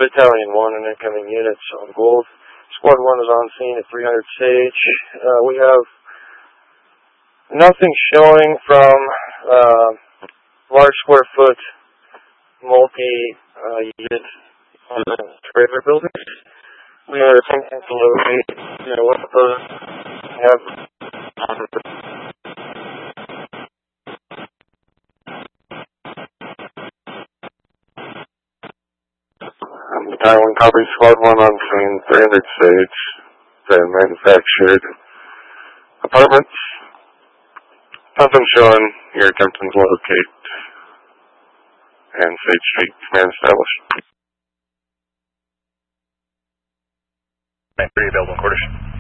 Battalion 1 and incoming units on Gold. Squad 1 is on scene at 300 Sage. We have nothing showing from large square foot multi-unit trailer buildings. We are attempting to locate what those have. Battalion copy, Squad 1 on scene, 300 Sage, the manufactured apartments. Nothing showing. You're attempting to locate. And Sage Street, command established. 9-3, available in quarters.